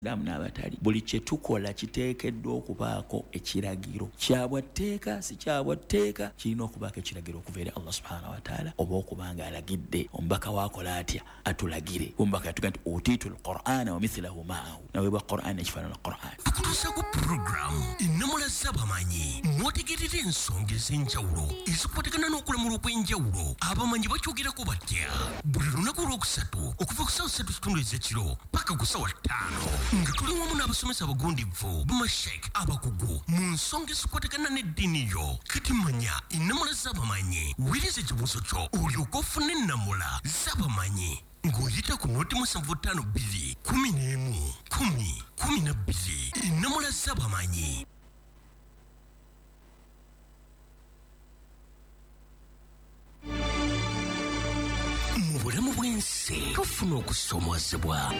damu n'abatali buli kye tukola kiteekeddwa okubaako ekiragiro kyabwatteeka si kyabwatteeka kirina okubaako ekiragiro okuva eri Allah subhanahu wa ta'ala oba okubanga alagidde omubaka waakola atya atulagire omubaka yatuga nti utiitu alqur'ana wa mithlahu ma'ahu naweebwa qur'an ekifaanana qur'an akutuusa ku puroguramu ennamula z'abamanyi mwotegerera ensonga ez'enjawulo ezikwatagana n'okulamula okw'enjawulo abamanyi bakyogerako batya buli lunaku olwokusatu okuva ku ssaawa 3 ez'ekiro paka ku ssaawa 5 nga tuli wamu n'abasomesa abagundivu bamashek abakugu mu nsonga ezikwatagana n'eddiini yo kati manya ennamula z'abamanyi wiriza ekibuuzo kyo olyoka ofune ennamula z'abamanyi ng'oyita ku noti 752 11 10 12 ennamula z'abamanyi. Mu bulamu bw'ensi tufuna okusoomoozebwa.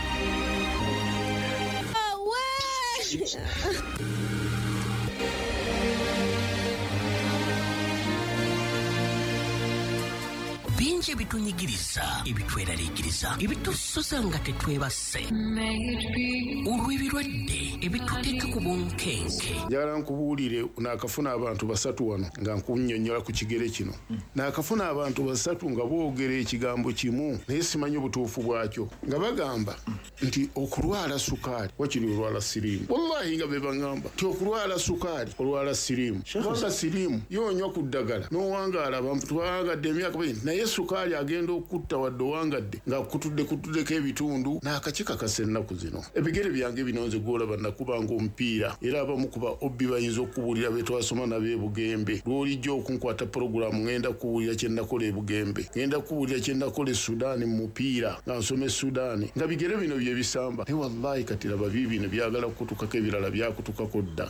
Bingi ebitunyigiriza ebitweraliikiriza ebitusoza nga tetwebase olw'ebirwadde ebituteeka ku bunkenke. Njagala nkubuulire naakafuna abantu 3 wano nga nkunnyonnyola ku kigere kino. Naakafuna abantu 3 nga boogera ekigambo kimu naye simanyi obutuufu bwakyo nga bagamba nti okulwala sukaali wakiri olwala siriimu. Wallahi nga be bagamba nti okulwala sukaali olwala siriimu. Kubanga siriimu yoonywa ku ddagala n'owangaala abantu twawangadde emyaka bingi naye sukaali agenda okutta wadde owangadde nga kutuddeko ebitundu n'akakikakasa ennaku zino. Ebigere byange binonze gwolaba nakubanga omupiira era abamu kuba obbi bayinza okubuulira be twasoma nabo ebugembe. Lw'olijja okunkwata puroguramu ngenda kubuulira kye nakola ebugembe, ngenda kubuulira kye nakola e Sudaani mu mupiira nga nsoma e Sudaani nga bigere bino bye bisamba. Naye wallahi kati laba bino byagala kukutukako ebirala byakutukako dda.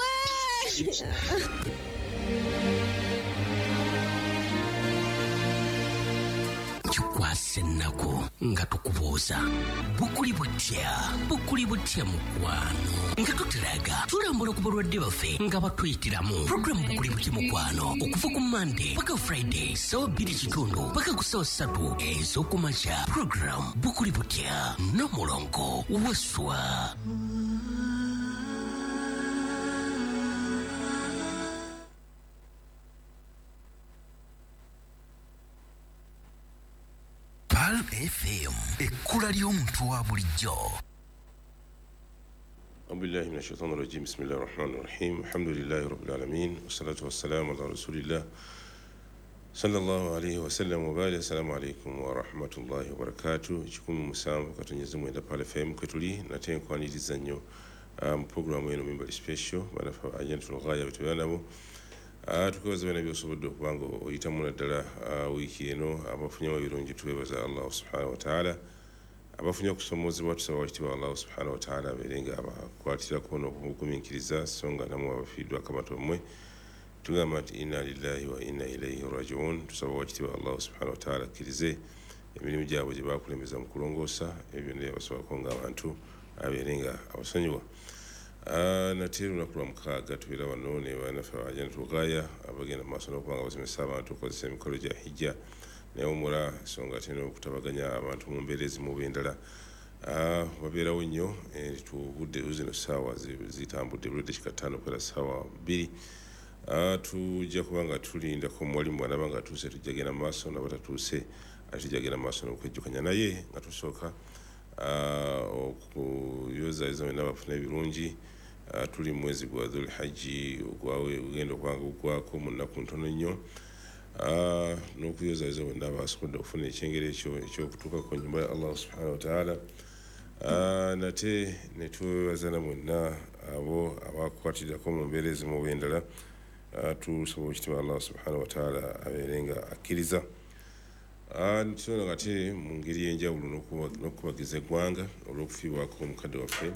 Kikwasa ennaku nga tukubuuza bukuli butya mukwano nga tuteraga tulambula ku balwadde baffe nga batuyitiramu puroguramu bukuli butya mukwano okuva ku Monday paka Friday ssaawa 2:30 paka ku ssaawa 3 ez'okumakya. Puroguramu bukuli butya n'omulongo Waswa. FM ekkula ly'omuntu wa bulijjo. Billahi minash shaitani rajim. Bismillahir rahmanir rahim. Alhamdulillahi rabbil alamin wassalatu wassalamu ala rasulillah sallallahu alayhi wa sallam wa ba'd. Assalamu alaykum wa rahmatullahi wa barakatuh. 17 katonyeze mwenda pale FM kwetuli nate nkwaniriza nnyo programu eno mimbali special banafa ajantul ghaya bitwanabo tukoze bana byosobodde okubanga oyitamu naddala wiiki eno abafunye ebirungi twebaza Allah subhanahu wa ta'ala abafunye okusomozebwa tusaba wakitibwa Allah subhanahu wa ta'ala abeerenga abakwatirako n'okumugumiikiriza so nga namwe abafiiddwa akamato mmwe tugamba nti inna lillahi wa inna ilayhi raji'un. Tusaba wakitibwa Allah subhanahu wa ta'ala akkirize emirimu gyabwe gye baakulembeza mu kulongoosa ebyo ne basobako ng'abantu abeerenga abasonyiwa. Nate lunaku lwa 6 tubeera wano ne banaffe abajantul ghaya abagenda mu maaso n'okubanga basomesa abantu okukozesa emikolo gya hijja newumula ensonga ate n'okutabaganya abantu mu mbeera ezimu b'endala babeerawo nnyo tubudde zino ssaawa zitambudde buludde kika 5 okuera ssaawa 2 tujja kuba nga tulindako muwalimu bw'anaaba nga atuuse tujja genda mu maaso nabatatuuse ate tujja genda mu maaso n'okwejjukanya naye nga tusooka okuyozayiza wena bafuna ebirungi. Tuli mu mwezi gwa Dhul Hajji ogenda okubanga ogwako mu nnaku ntono nnyo n'okuyozayiza wena basobodde okufuna ekyengero ekyokutuuka ku nnyumba ya Allah subhanahu wa ta'ala. Nate ne twebaza mwenna abo abakwatirirako mu mbeera ezimu b'endala tusaba ekitiibwa Allah subhanahu wa ta'ala abeerenga akkiriza. Ntisobola nga te mu ngeri y'enjawulo n'okubagiza eggwanga olw'okufiibwako omukadde waffe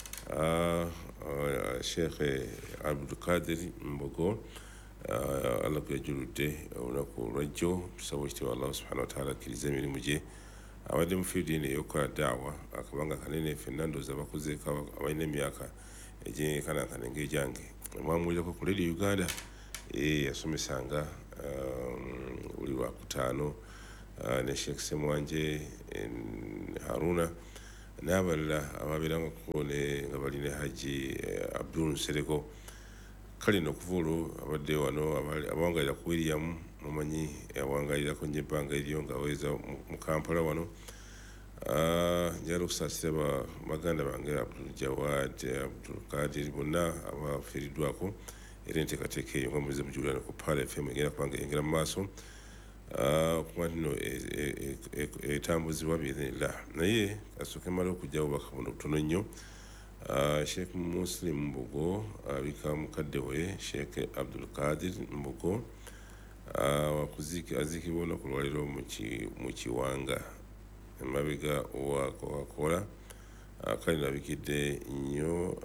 Sheikh Abdul Qadir Mbogo Allah kuyajuludde olunaku lwajjo. Tusaba ekitiibwa Allah subhanahu wa ta'ala akkiriza emirimu gye. Abadde mu field eno ey'okukola daawa akabanga kanene ffenna ndowooza abakozeeko abalina emyaka egyenkanankana ng'egyange mwamuwulirako ku Radio Uganda yasomesanga buli Lwakutaano ne Sheikh Semwanje Haruna n'abalala ababeerangako nga balina Haji Abdul Nsereko. Kale no okuva olwo abadde wano abawangalira ku William mumanyi awangalirako nnyo ebbanga eryo ng'aweza mu Kampala wano. Njala okusaasira baganda bange Abdul Jawad, Abdul Kadir bonna abafiiriddwako era enteekateeka eyo nga mulize mugiwulira ku Pala FM egenda kubanga eyongera mu maaso okuba nti no etambuzibwa biidhinillah. Naye kasooke mala okugyawo baka buno butono nnyo. Sheikh Muslim Mbogo abika mukadde we Sheikh Abdul Kadir Mbogo aziikibwa olunaku lwaleero mu Kiwanga emabega wakola. Kale nabikidde nnyo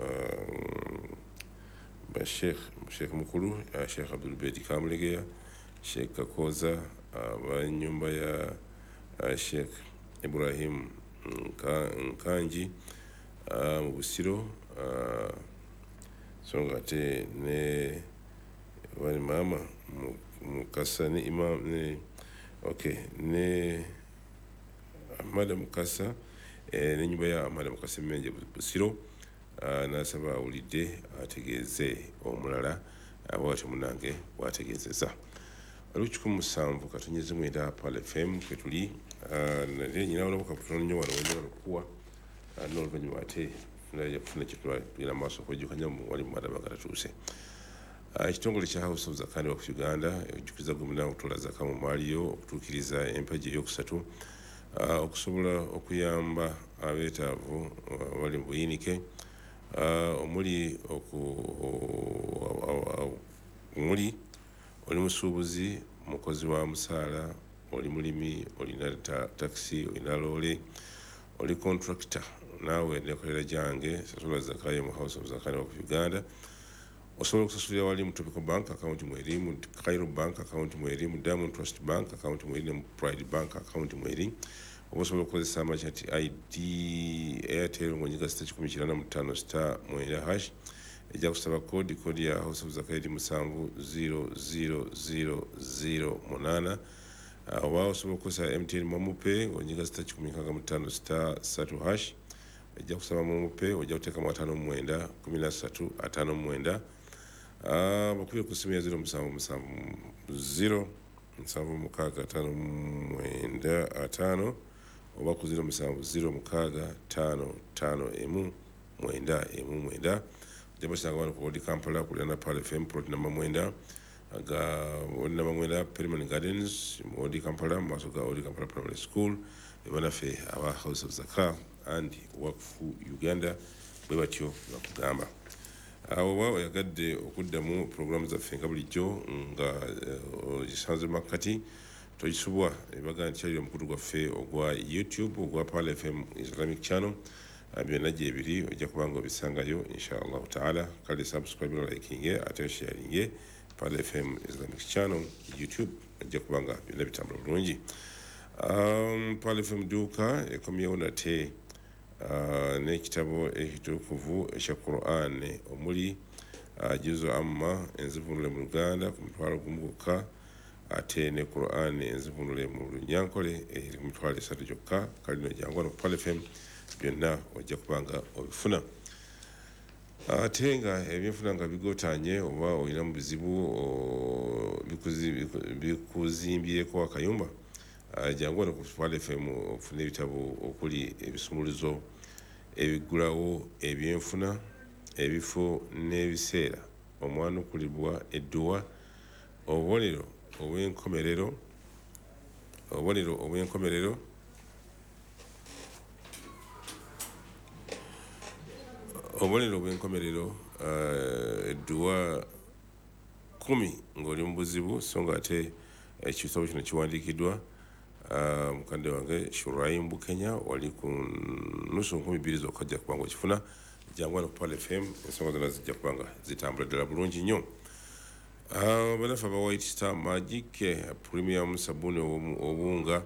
Sheikh mukulu Sheikh Abdul Bedi Kamulegeya, Sheikh Kakoza abanyumba ya Sheikh Ibrahim Nkanji mu Busiro, so nga ate ne bali mama Mukasa ne imam ne ne Ahmad Mukasa n'ennyumba ya Ahmad Mukasa Menje Busiro. N'asaba awulidde ategeeze omulala bw'atyo munnange bw'ategeezezza. Waliwo 17 katonyeze mwenda Pala FM kwe tuli. Naye nyina walabuka butono nnyo wano wenjala okukuwa n'oluvannyuma ate kufuna kyetulina maaso okwejjukanya wali mu madaba gatatuuse. Ekitongole kya House of Zakani wa Uganda ejjukiza gumina okutoola zaka mu maaliyo okutuukiriza empagi ey'okusatu okusobola okuyamba abeetaavu abali mu buyinike omuli oli musuubuzi, mukozi wa musaala, oli mulimi, olina taxi, olina loole, oli contractor, naawe nekolera gyange sasula zakayo mu House of Zakani wa Uganda. Osobola okusasulira wali mu Tropical Bank account mweri, mu Cairo Bank account mweri, mu Diamond Trust Bank account mweri ne mu Pride Bank account mweri. Osobola okukozesa amachati ID Airtel ng'onyiga *185*9# ejja kusaba kodi ya House of Zakani 70008. Oba osobola okukozesa MTN Momope ng'onyiga *165*3# ejja kusaba Momope ojja kuteekamu 59 1359. Bakubye ku ssimu ya 0770 765 oba ku 07065519 jabasanga wano ku Odi Kampala kulina Pala FM plot number 9 Odi number 9 Permanent Gardens mu Odi Kampala maaso ga Odi Kampala Primary School ebanafe aba House of Zakah and Waqfu Uganda bwe batyo bakugamba. Awo oyagadde okuddamu programu zaffe nga bulijjo nga gisanze makkati togisubwa ebaga nti kyalira omukutu gwaffe ogwa YouTube ogwa Pala FM Islamic Channel byonna gyebiri ojja kubanga obisangayo inshallah taala. Kale subscribe likinge ate sharinge Pala FM Islamic Channel YouTube ojja kubanga byonna bitambula bulungi. Pala FM duuka ekomyewo nate n'ekitabo ekitukuvu ekya Quran omuli juzu amma enzivunule mu Luganda ku mutwalo gumu gwokka ate ne Quran enzivunule mu Lunyankole eri ku mitwalo 3 gyokka. Kale no jangu wano ku Pala FM byonna ojja kubanga obifuna. Ate nga ebyenfuna nga bigotaanye oba olina mu bizibu bikuzimbyeko akayumba jangu wano ku Pala FM ofune ebitabo okuli ebisumuluzo ebigulawo ebyenfuna ebifo n'ebiseera omwanukulibwa edduwa obubonero obw'enkomerero edduwa 10 ng'oli mu buzibu so nga ate ekitabo kino kiwandiikiddwa mukadde wange Shuraim Bukenya wali ku nusu 200 zokka ajja kubanga okifuna jangu wano ku Pala FM ensonga zonna zijja kubanga zitambula ddala bulungi nnyo. Banafe aba White Star Magic Premium sabuni obunga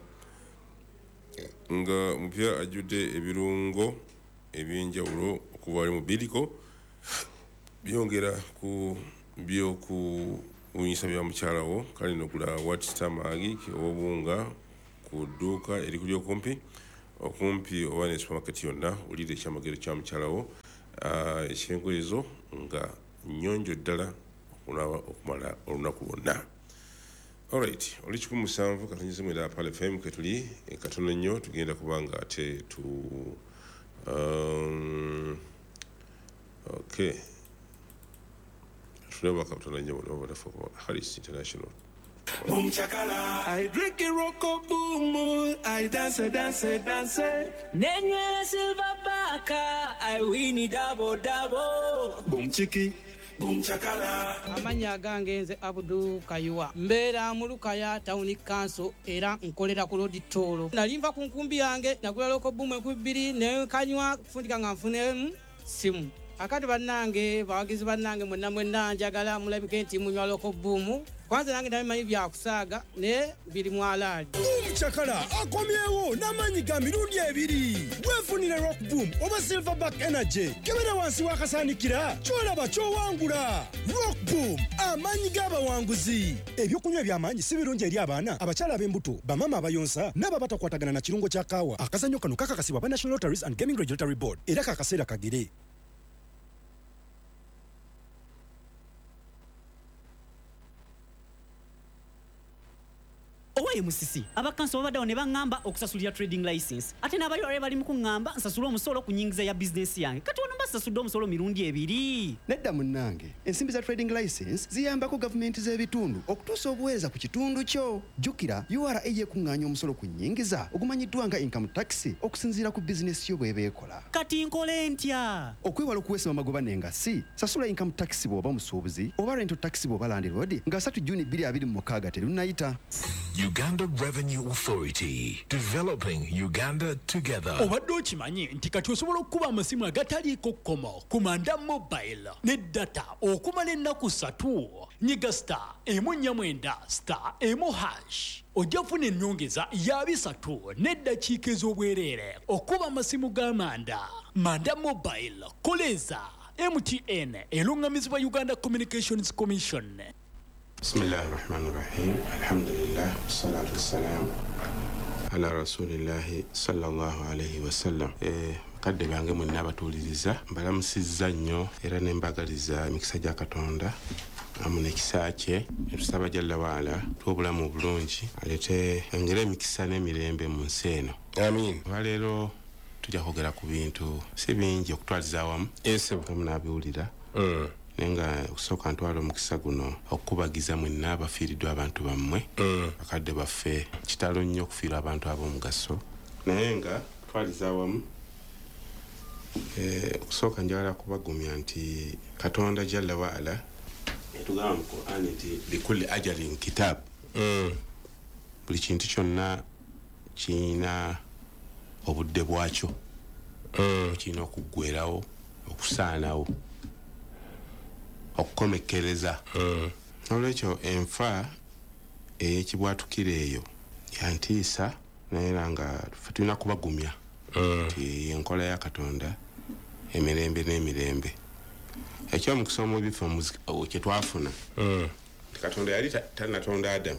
nga mupya ajjudde ebirungo ebyenjawulo okuva wali mu Bidiko byongera ku by'okubunyisa bya mukyalawo. Kale nogula White Star Magic obunga ku dduuka erikuli okumpi okumpi oba ne supermarket yonna olidde ekyamagero kya mukyalawo ekyengoyezo nga nnyonjo ddala okumala olunaku lwonna. Alright, oli 17 katonyize mwenda Pal FM ketuli katono nnyo tugenda kubanga ate okay. Tuleba katono nnyo whatever Harris International. Boom chakala, I drink a rocko boom, I dance. Nenye silver baka, I win it double. Boom chiki. Boom chakala. Amanya gange nze Abdul Kayuwa. Mbeera mu Lukaya Town Council era nkolera ku Road Toll. Nalimva ku nkumbi yange nagula loko boom ekubiri ne kanywa kufundika nga nfune simu. Akati bannange bawagizi bannange mwenna njagala mulabike nti munywa loko boom. Kwanza nange ndabimanyi bya kusaaga ne biri mu alali. Chakala akomyewo n'amanyi ga mirundi ebiri. Weefunire Rock Boom oba Silverback Energy. Kebera wansi wakasaanikira kyolaba kyowangula. Rock Boom amanyi g'abawanguzi. Ebyokunywa eby'amaanyi si birungi eri abaana abakyala ab'embuto bamama abayonsa n'ababatakwatagana na kirungo kya kaawa. Akazannyo kano kakakasibwa ba National Lotteries and Gaming Regulatory Board era kakaseera kagere. Owaye musisi abakanso babaddawo ne baŋŋamba okusasulira trading license ate n'abalwale bali mu kuŋŋamba nsasula omusolo okunyingiza ya bizinesi yange kati ono mbasasudde omusolo mirundi ebiri. Nedda munnange ensimbi za trading license ziyambako gavumenti z'ebitundu okutuusa obuweereza ku kitundu kyo. Jjukira URA yeekuŋŋaanya omusolo ku nnyingiza ogumanyiddwa nga income tax okusinziira ku bizinesi yo bw'eba ekola. Kati nkole ntya? Okwewala okuweesa amagoba n'engassi sasula income tax bw'oba musuubuzi oba rental tax bw'oba landlord nga 3 Juni 2026 terunnayita. Uganda Revenue Authority, developing Uganda together. Obadde okimanyi nti kati osobola okukuba amasimu agataliiko kkomo ku Manda Mobile ne data okumala ennaku 3 nyiga *149*1#. Ojja kufuna ennyongeza ya 3 n'eddakiika ez'obwereere okuba amasimu g'Amanda. Manda Mobile koleza MTN erungamizibwa Uganda Communications Commission. Bismillahir Rahmanir Rahim. Alhamdulillah wassalatu wassalamu ala rasulillahi sallallahu alayhi wa sallam. Kadde bange mwenna abatuuliriza mbalamusizza nnyo era ne mbagaliza emikisa gya Katonda amu n'ekisa kye tusaba jalla waala twobulamu obulungi alete engere emikisa n'emirembe mu nsi eno. Amin. Olwaleero tujja kwogera ku bintu si bingi okutwaliza awamu munabiwulira nenga okusooka ntwala omukisa guno okubagiza mwenna abafiiriddwa abantu bammwe bakadde baffe kitalo nnyo okufiirwa abantu ab'omugaso naye nga twaliza awamu okusooka njagala kubagumya nti Katonda jalla waala yatugamba mu Qur'ani nti likulli ajalin kitab. Buli kintu kyonna kirina obudde bwakyo kirina okuggwerawo okusaanawo okukomekereza. Olwekyo enfa ey'ekibwatukiro eyo yantiisa naye nga tulina kubagumya nti enkola ya Katonda emirembe n'emirembe. Ekyomukisa omubifo kye twafuna Katonda yali tanatonda Adamu,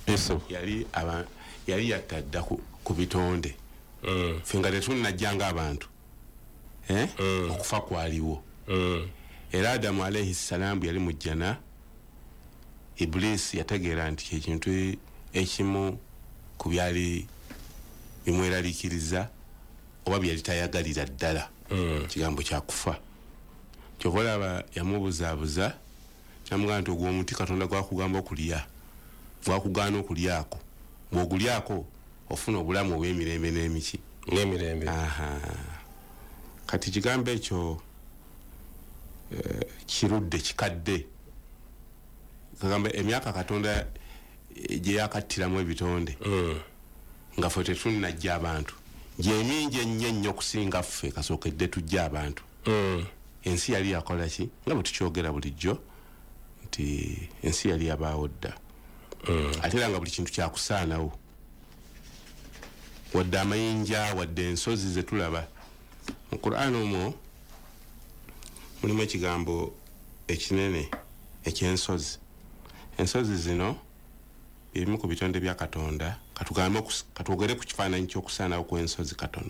yali yattadda ku bitonde ffe nga tetunnajjanga abantu okufa kwaliwo. Era Adamu alayhi salamu yali mujjana, Iblisi yategeera nti ekintu ekimu ku byali bimweraliikiriza oba byali tayagalira ddala kigambo kya kufa. Kyova olaba yamubuzaabuza namugamba nti ogwo omuti Katonda gwakugamba okulya gwakugaana okulyako, bw'ogulyako ofuna obulamu obw'emirembe n'emiki n'emirembe. Kati kigambo ekyo kirudde kikadde kagamba emyaka Katonda gye yakattiramu ebitonde nga ffe tetunnajja abantu gyemingi ennyo okusinga ffe kasookedde tujja abantu. Ensi yali yakola ki nga bwe tukyogera bulijjo nti ensi yali yabaawo dda ate era nga buli kintu kyakusaanawo wadde amayinja wadde ensozi ze tulaba mu Qur'an omwo mulimu ekigambo ekinene eky'ensozi. Ensozi zino birimu ku bitonde bya Katonda katwogere ku kifaananyi ky'okusaanawo kw'ensozi katono.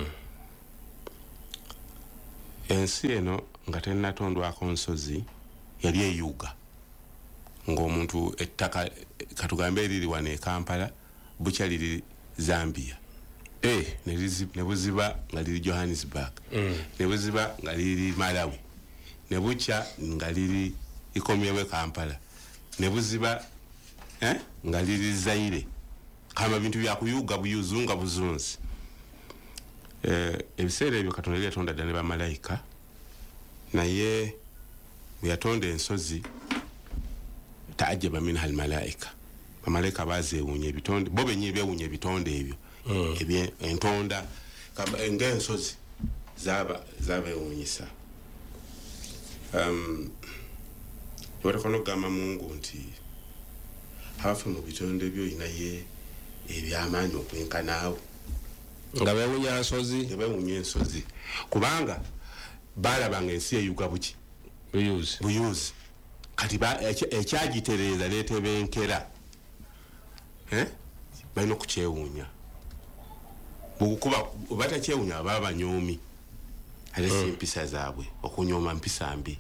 Ensi eno nga tennatondwako nsozi yali eyuga ng'omuntu ettaka katugambe eriri wano e Kampala bukya liri Zambia ne buziba nga liri Johannesburg ne buziba nga liri Malawi ne bukya nga liri ikomyewe Kampala ne buziba nga liri Zaire kama bintu bya kuyuga buyuzunga buzunzi. Ebiseera ebyo Katonda yali yatonda ddala ne bamalayika naye bwe yatonda ensozi taajaba minha almalaika. Bamalayika bazeewuunya ebitonde bo bennyini beewuunya ebitonde ebyo entonda ng'ensozi zabeewuunyisa. Nebateekwa n'okugamba Mungu nti hafe mu bitonde byo inaye ebyamaanyi okwenkanaawo nga beewuunya ensozi kubanga baalabanga ensi eyuga buki buyuzi kati ekyagitereeza leetebenkera balina okukyewuunya kuba batakyewuunya baba banyoomi ate si mpisa zaabwe okunyooma mpisa mbi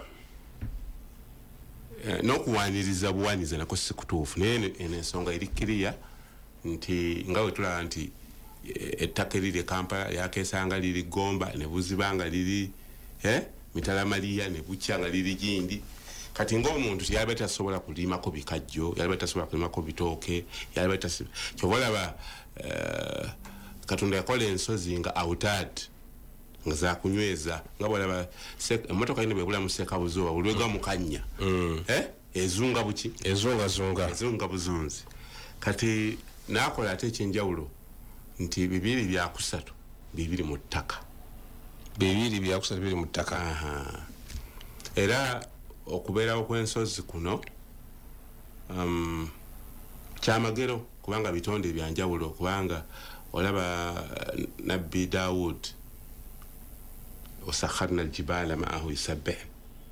n'okuwaaniriza buwaaniza nako si kutuufu naye ensonga eri kiriya nti nga bwe tulaba nti ettaka eriri Kampala yakeesanga liri Gomba ne buzibanga liri Mitalamaliya ne bukya nga liri Gindi. Kati ng'omuntu yali tasobola kulimako bikajjo, yali tasobola kulimako bitooke, yali kyova olaba Katonda yakola ensozi nga autad nga zakunyweza nga bwolaba emmotoka yino bwebula mu Sekabuzuba bulwega mu Kannya ezunga buki ezunga buzunzi. Kati naakola ate ekyenjawulo nti 2 bibiri mu ttaka. 2 bibiri mu ttaka. Era okubeerawo kw'ensozi kuno kyamagero kubanga bitonde ebyanjawulo kubanga olaba Nabbi Daawud wasakharna aljibala maahu yusabbihna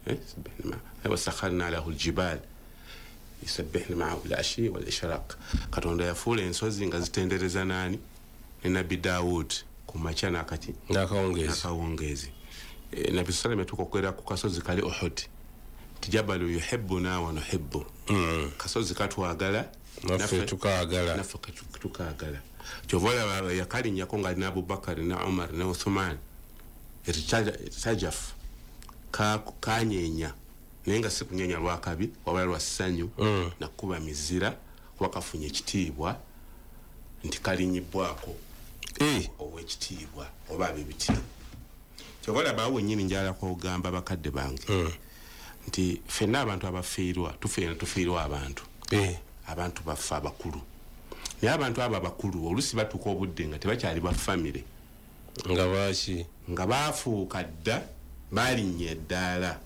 wasakharna lahu aljibal yusabbihna maahu al-ashi wal-ishraq. Katonda yafuula ensozi nga zitendereza nani ne Nabbi Daawud ku makya n'akati n'akawungeezi. Nabbi Salama tukokwera ku kasozi kali Uhud tijabalu yuhibbuna wa nuhibbu. Kasozi katwagala naffe tukaagala. Kyova olaba yakalinnyako nga alina Abubakar ne Umar ne Uthman sajaf kanyeenya naye nga si kunyeenya lwakabi wabala lwa ssanyu nakuba mizira kuba kafunye ekitiibwa nti kalinnyibwako ow'ekitiibwa oba ab'ebitiibwa. Kyova olaba awo wennyini njala kwogamba bakadde bange nti ffenna abantu abafiirwa tufiirwa abantu baffe abakulu naye abantu abo abakulu olusi batuuka obudde nga tebakyali ba famire nga baafuuka dda balinnya eddaala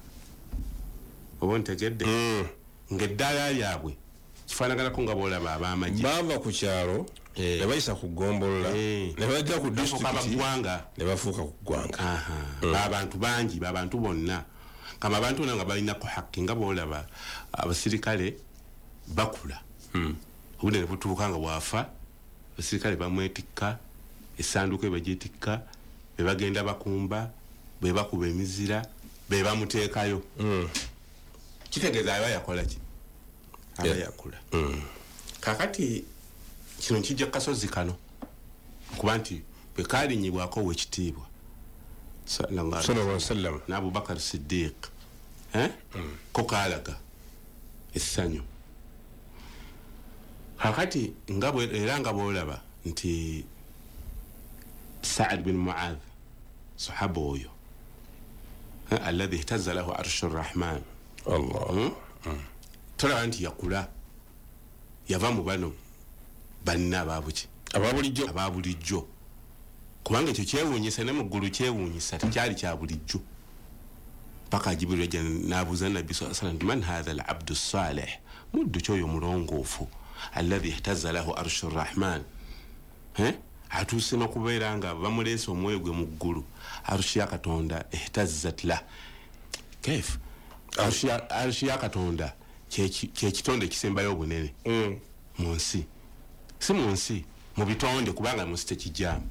oba ntegedde ng'eddaala lyabwe kifaanaganako nga boolaba ab'amagye bava ku kyalo ne bayisa ku ggombolola ne bajja ku disitulikiti ne bafuuka ku ggwanga. Baabantu bangi baabantu bonna kama abantu bonna nga balina ku hakki nga boolaba abasirikale bakula obudde ne butuuka nga bwafa abasirikale bamwetikka essanduuko ebagyetikka be bagenda bakumba be bakuba emizira be bamuteekayo. Kitegeeza aba yakola ki aba yakula. Kakati kino kijja kasozi kano kuba nti bwe kaalinyibwako ow'ekitiibwa sallallahu alaihi wasallam n'Abubakar Siddiq ko kaalaga essanyu. Kakati era nga bwolaba nti Saad bin Muadh sahaba oyo alladhi ihtazza lahu arshu rrahman tolaba nti yakula yava mu bano banna ababulijjo kubanga ekyo kyewuunyisa ne mu ggulu kyewuunyisa tekyali kya bulijjo paka Jibril yajja n'abuuza Nabbi sallallahu alayhi wa sallam man hadha al-abdu salih muddu kyoyo mulongoofu alladhi ihtazza lahu arshu rrahman atuuse n'okubeera nga bamuleese omwoyo gwe mu ggulu arushi ya Katonda ihtazzat la kaif arushi ya Katonda kyekitonde ekisembayo obunene mu nsi si mu nsi mu bitonde kubanga mu nsi tekijjamu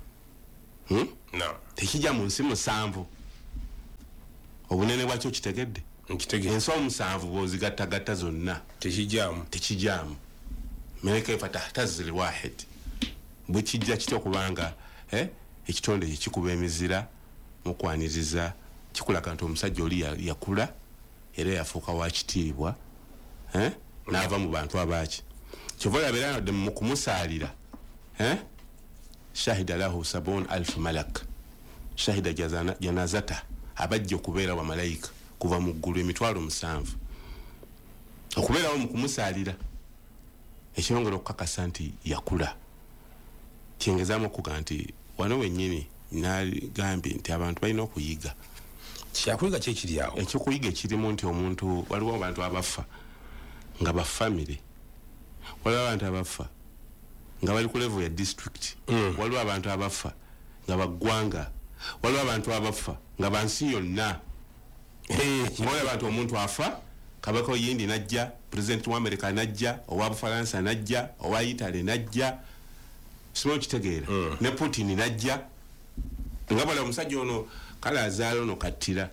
tekijja mu nsi 7 obunene bwakyo kitegedde ensi 7 bw'ozigattagatta zonna tekijjamu meleka fatahtazi lwahid bwe kijja kitya okubanga ekitonde kikuba emizira mukwaniriza kikulaga nti omusajja oli yakula era yafuuka wa kitiibwa n'ava mu bantu abaki kyova olabera nadde mu kumusaalira shahida lahu 70,000 malak shahida janazata abajja okubeera bamalayika kuva mu ggulu 7,000 okubeerawo mu kumusaalira ekyongera okukakasa nti yakula kyengezaamu okuga nti wano wennyini nagambye nti abantu balina okuyiga kyakuyiga kyekiri awo ekyokuyiga ekirimu nti omuntu waliwo abantu abafa nga bafamire waliwo abantu abafa nga bali ku level ya district waliwo abantu abafa nga baggwanga waliwo abantu abafa nga bansi yonna waliwo abantu omuntu afa kabaka oyindi najja president wa America najja owa Bufaransa najja owa Italy najja simo kitegeera ne Putin najja nga bala omusajja ono kala azaala ono kattira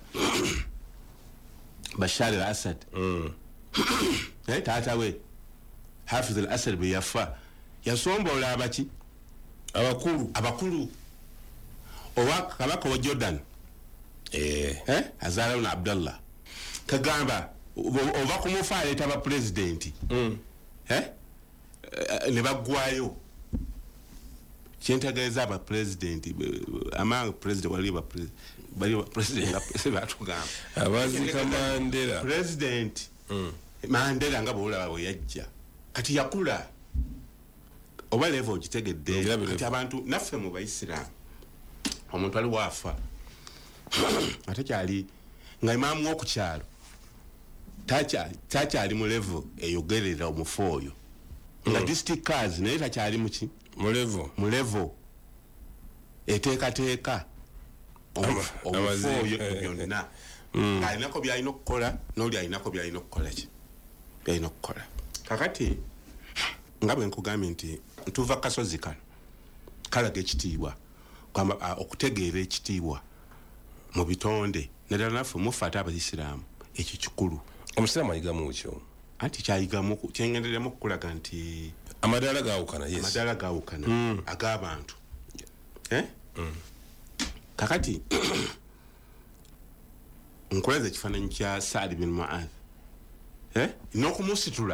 Bashar al-Assad taata we Hafiz al-Assad bwe yafa yasombola abaki abakulu owa kabaka wa Jordan azaala ono Abdullah kagamba oba kumufa aleeta ba president ne baggwayo kyentegeeza aba president amanga president bali ba president batugamba abazika Mandela president Mandela nga bwolaba bwe yajja kati yakula oba level kitegedde kati abantu naffe mu Bayisiraamu omuntu ali waafa ate kyali nga imaamu w'okukyalo takyali mu level eyogerera omufu oyo nga district cars naye takyali muki mu level eteekateeka omufu oyo byonna alinako byalina okukola n'oli alinako byalina okukola ki byalina okukola kakati nga bwe nkugambye nti ntuva kasozi kano kalaga ekitiibwa okutegeera ekitiibwa mu bitonde naddala naffe mufe ate Abayisiraamu ekyo kikulu omusiraamu ayigamu kyo anti kyayigamu kyengenderemu okukulaga nti amadaala gaawukana amadaala gaawukana ag'abantu kakati nkoleza ekifaananyi kya Saad bin Mu'adh n'okumusitula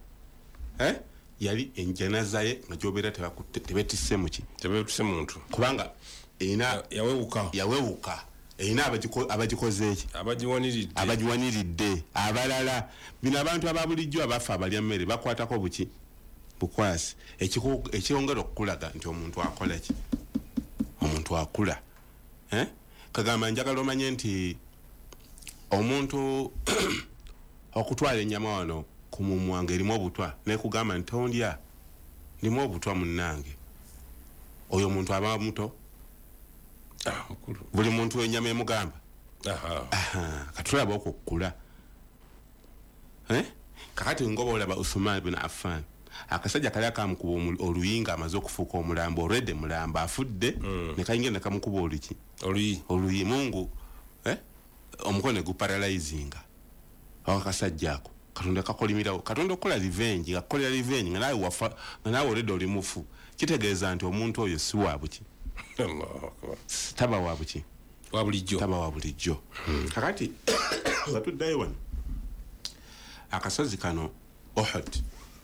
yali enjanaza ye nga gyobeera tebetisse muki tebetisse muntu kubanga erina yawewuka erina abagikoze eki abagiwaniridde abalala bino abantu ababulijjo abafa abalya mmere bakwatako buki bukwasi ekyongera okukulaga nti omuntu akola ki omuntu akula kagamba njagala omanye nti omuntu okutwala ennyama wano ku mumwange erimu obutwa nekugamba nti tondya ndimu obutwa munnange oyo omuntu aba muto buli muntu wenyama emugamba katulaba okukula kakati ngoba olaba Uthman bin Affan akasajja kali akamukuba oluyinga amaze okufuuka omulambo olwedde mulambo afudde nekayingira nekamukuba oluyi mungu omukono guparalyzinga akasajja ako katonda kakolimirawo katonda okukola revenge ngakukolera revenge nga nawe wafa nga nawe olwedde oli mufu kitegeeza nti omuntu oyo si wabuki taba wabuki taba wa bulijjo kakati batuddayo wano akasozi kano Uhud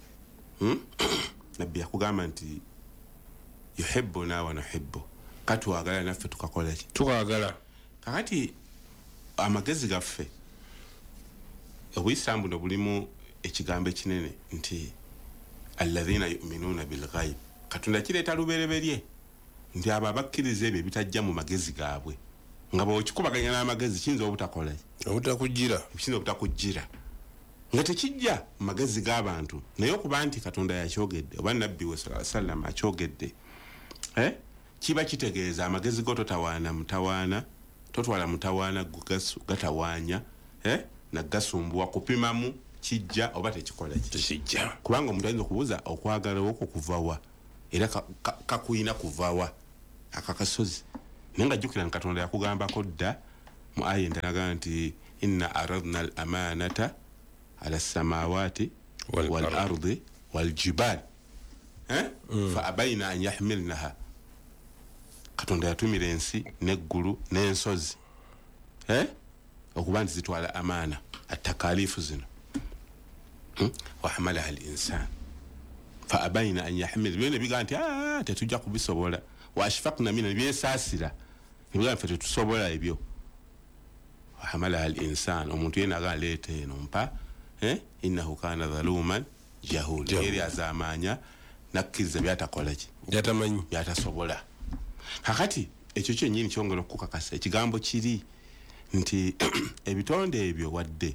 nabbi yakugamba nti yuhibbuna wa nuhibbu katwagala naffe tukakola ki tukagala kakati amagezi gaffe obuyisaamu buno bulimu ekigambo ekinene nti alladhina yu'minuna bilghaib katonda kireeta lubereberye nti abo abakkiriza ebyo ebitajja mu magezi gaabwe nga bw'okikubaganya n'amagezi kiyinza obutakola kiyinza obutakujjira nga tekijja mu magezi g'abantu naye okuba nti katonda yakyogedde oba nabbi we sallallahu akyogedde kiba kitegeeza amagezi go totawaana mutawaana totwala mutawaana gatawaanya nagasumbuwa kupimamu kijja oba tekikola kijja kubanga omuntu ayinza okubuuza okwagala okwo kuvawa era kakuyina kuvawa akakasozi naye nga jjukira Katonda yakugambako dda mu aya endala nti inna aradna al amanata ala samawati wal ardi wal jibal fa abaina an yahmilnaha Katonda yatumira ensi n'eggulu n'ensozi okuba nti zitwala amaana attakalifu zino wa hamalaha al insan fa abaina an yahmil byone biga nti tetujja kubisobola wa ashfaqna mina byesaasira biga nti tetusobola ebyo wa hamalaha al insan omuntu yena agaleete eno mpa innahu kana dhaluman jahula eri azamanya nakkiriza byatakola ki byatamanyi byatasobola kakati ekyo kyennyini kyongera okukakasa ekigambo kiri nti ebitonde ebyo wadde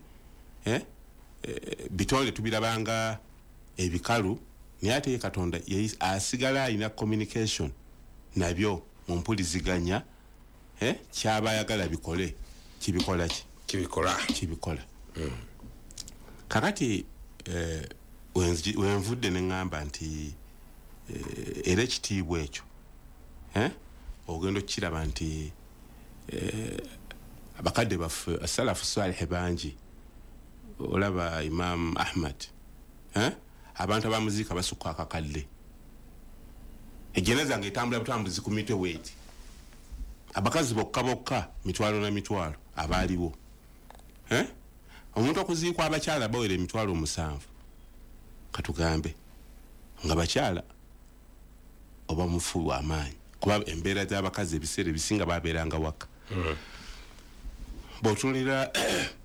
bitonde tubirabanga ebikalu naye ate Katonda asigala alina communication nabyo mu mpuliziganya kyaba ayagala bikole kibikola ki kibikola kakati wenvudde neŋŋamba nti era ekitiibwa ekyo ogenda okukiraba nti abakadde baffe asalafu salihi bangi olaba Imam Ahmad abantu abamuziika basukka akakadde ejeneza ngaetambula butambuzi ku mitwe weeti abakazi bokka mitwalo na mitwalo abaaliwo omuntu okuziikwa abakyala bawera emitwalo 7 katugambe nga bakyala oba mufu w'amaanyi kuba embeera z'abakazi ebiseera ebisinga babeeranga waka bw'otunulira